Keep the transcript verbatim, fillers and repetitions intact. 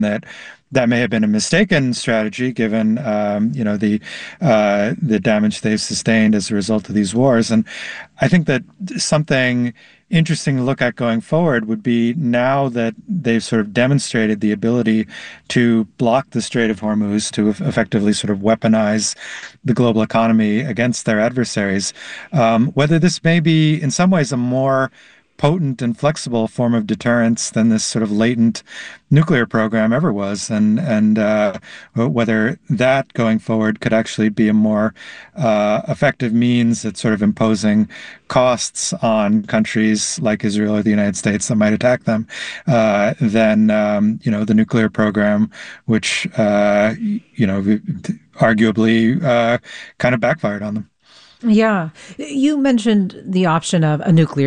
that that may have been a mistaken strategy given um, you know the uh, the damage they've sustained as a result of these wars. And I think that something interesting to look at going forward would be now that they've sort of demonstrated the ability to block the Strait of Hormuz, to effectively sort of weaponize the global economy against their adversaries, um, whether this may be in some ways a more potent and flexible form of deterrence than this sort of latent nuclear program ever was, and and uh, whether that going forward could actually be a more uh, effective means at sort of imposing costs on countries like Israel or the United States that might attack them uh, than um, you know the nuclear program, which uh, you know arguably uh, kind of backfired on them. Yeah. You mentioned the option of a nuclear